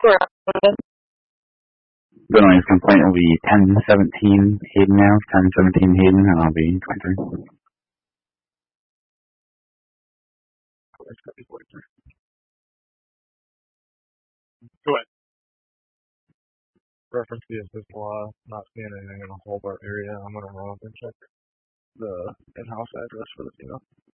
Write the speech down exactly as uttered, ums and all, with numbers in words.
The noise complaint will be ten seventeen Hayden now, ten seventeen Hayden, and I'll be twenty-three. Go ahead. Reference the official law, not seeing anything in the Hobart area. I'm gonna run up and check the in-house address for the female.